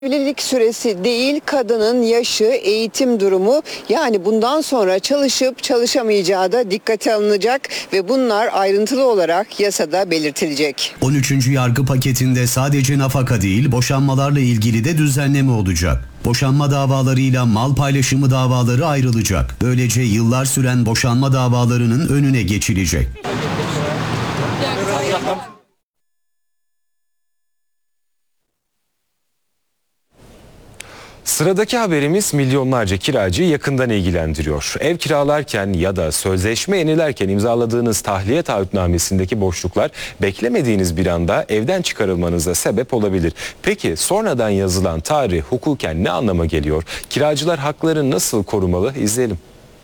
Evlilik süresi değil, kadının yaşı, eğitim durumu, yani bundan sonra çalışıp çalışamayacağı da dikkate alınacak ve bunlar ayrıntılı olarak yasada belirtilecek. 13. yargı paketinde sadece nafaka değil, boşanmalarla ilgili de düzenleme olacak. Boşanma davalarıyla mal paylaşımı davaları ayrılacak. Böylece yıllar süren boşanma davalarının önüne geçilecek. Sıradaki haberimiz milyonlarca kiracıyı yakından ilgilendiriyor. Ev kiralarken ya da sözleşme yenilerken imzaladığınız tahliye taahhütnamesindeki boşluklar beklemediğiniz bir anda evden çıkarılmanıza sebep olabilir. Peki sonradan yazılan tarih hukuken ne anlama geliyor? Kiracılar haklarını nasıl korumalı? İzleyelim.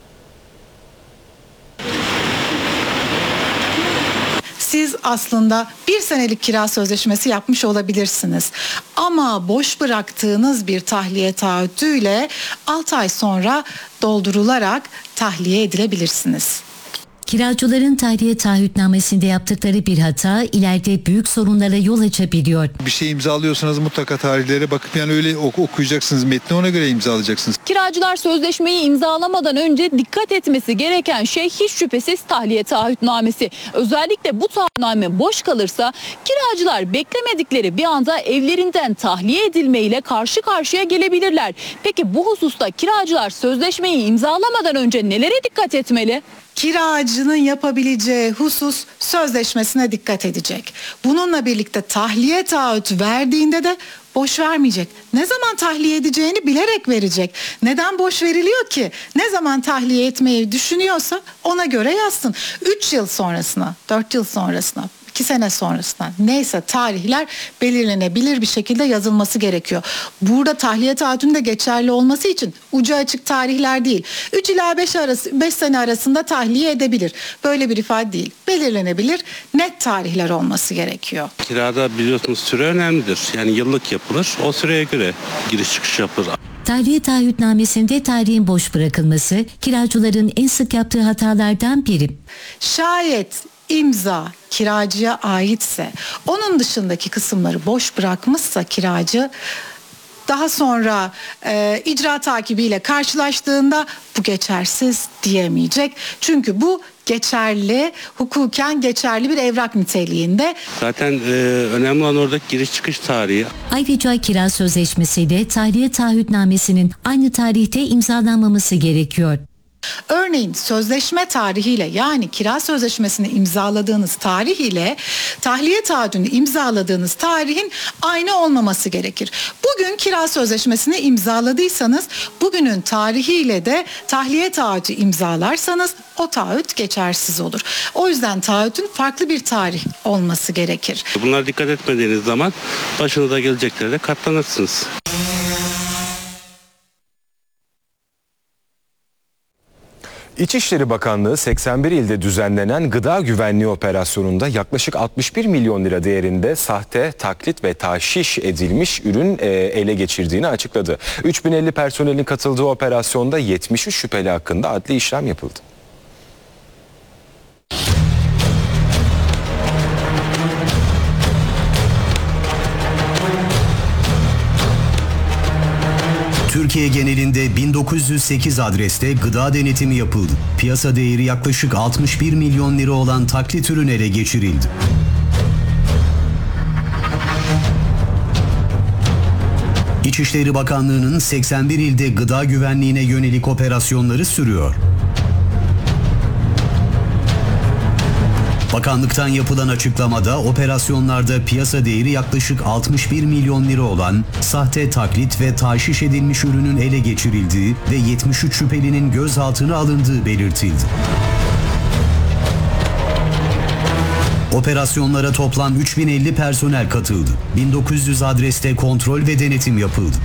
Siz aslında 1 senelik kira sözleşmesi yapmış olabilirsiniz. Ama boş bıraktığınız bir tahliye taahhütüyle 6 ay sonra doldurularak tahliye edilebilirsiniz. Kiracıların tahliye taahhütnamesinde yaptıkları bir hata ileride büyük sorunlara yol açabiliyor. Bir şey imzalıyorsanız mutlaka tarihlere bakıp yani öyle okuyacaksınız, metni ona göre imzalayacaksınız. Kiracılar sözleşmeyi imzalamadan önce dikkat etmesi gereken şey hiç şüphesiz tahliye taahhütnamesi. Özellikle bu taahhütname boş kalırsa kiracılar beklemedikleri bir anda evlerinden tahliye edilmeyle karşı karşıya gelebilirler. Peki bu hususta kiracılar sözleşmeyi imzalamadan önce nelere dikkat etmeli? Kiracının yapabileceği husus sözleşmesine dikkat edecek. Bununla birlikte tahliye taahhütü verdiğinde de boş vermeyecek. Ne zaman tahliye edeceğini bilerek verecek. Neden boş veriliyor ki? Ne zaman tahliye etmeyi düşünüyorsa ona göre yazsın. 3 yıl sonrasına, 4 yıl sonrasına, 2 sene sonrasına neyse tarihler belirlenebilir bir şekilde yazılması gerekiyor. Burada tahliye taahhütünün de geçerli olması için ucu açık tarihler değil. 3 ila 5 sene arasında tahliye edebilir. Böyle bir ifade değil. Belirlenebilir net tarihler olması gerekiyor. Kirada biliyorsunuz süre önemlidir. Yani yıllık yapılır. O süreye göre giriş çıkış yapılır. Tahliye taahhütnamesinde tarihin boş bırakılması kiracıların en sık yaptığı hatalardan biri. Şayet imza kiracıya aitse, onun dışındaki kısımları boş bırakmışsa kiracı, daha sonra icra takibiyle karşılaştığında bu geçersiz diyemeyecek. Çünkü bu geçerli, hukuken geçerli bir evrak niteliğinde. Zaten önemli olan oradaki giriş çıkış tarihi. Ayrıca kira sözleşmesiyle tahliye taahhütnamesinin aynı tarihte imzalanmaması gerekiyor. Örneğin sözleşme tarihiyle, yani kira sözleşmesini imzaladığınız tarih ile tahliye taahhütünü imzaladığınız tarihin aynı olmaması gerekir. Bugün kira sözleşmesini imzaladıysanız bugünün tarihiyle de tahliye taahhütü imzalarsanız o taahhüt geçersiz olur. O yüzden taahhütün farklı bir tarih olması gerekir. Bunlara dikkat etmediğiniz zaman başınıza geleceklere de katlanırsınız. İçişleri Bakanlığı 81 ilde düzenlenen gıda güvenliği operasyonunda yaklaşık 61 milyon lira değerinde sahte, taklit ve tahşiş edilmiş ürün ele geçirdiğini açıkladı. 3050 personelin katıldığı operasyonda 73 şüpheli hakkında adli işlem yapıldı. Türkiye genelinde 1908 adreste gıda denetimi yapıldı. Piyasa değeri yaklaşık 61 milyon lira olan taklit ürün ele geçirildi. İçişleri Bakanlığı'nın 81 ilde gıda güvenliğine yönelik operasyonları sürüyor. Bakanlıktan yapılan açıklamada operasyonlarda piyasa değeri yaklaşık 61 milyon lira olan sahte, taklit ve tahşiş edilmiş ürünün ele geçirildiği ve 73 şüphelinin gözaltına alındığı belirtildi. Operasyonlara toplam 3050 personel katıldı. 1900 adreste kontrol ve denetim yapıldı.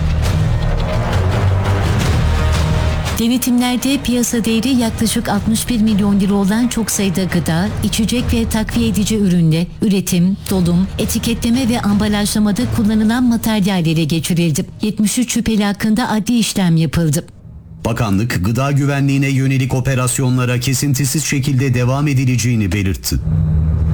Denetimlerde piyasa değeri yaklaşık 61 milyon lira olan çok sayıda gıda, içecek ve takviye edici ürünle üretim, dolum, etiketleme ve ambalajlamada kullanılan materyal ele geçirildi. 73 şüpheli hakkında adli işlem yapıldı. Bakanlık, gıda güvenliğine yönelik operasyonlara kesintisiz şekilde devam edileceğini belirtti.